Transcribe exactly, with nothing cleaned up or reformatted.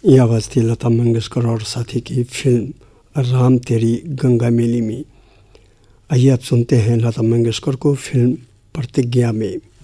ये आवाज़ थी लता मंगेशकर और साथी की फिल्म राम तेरी गंगा मैली में। आइए आप सुनते हैं लता मंगेशकर को फिल्म प्रतिज्ञा में।